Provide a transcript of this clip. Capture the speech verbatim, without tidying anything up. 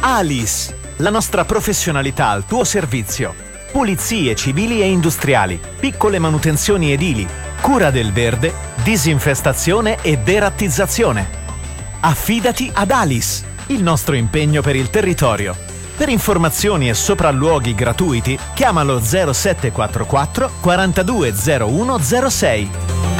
Alice, la nostra professionalità al tuo servizio. Pulizie civili e industriali, piccole manutenzioni edili, cura del verde, disinfestazione e derattizzazione. Affidati ad Alice, il nostro impegno per il territorio. Per informazioni e sopralluoghi gratuiti, chiamalo zero sette quattro quattro quarantadue zero uno zero sei.